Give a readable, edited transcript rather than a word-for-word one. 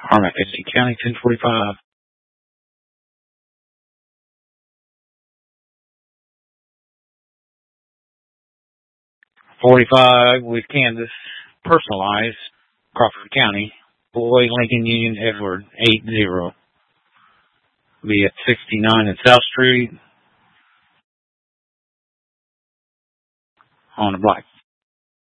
Harmac, AC County, 1045. 45 with Kansas, personalized, Crawford County, Boyd, Lincoln Union, Edward, 80. Be at 69 and South Street on the block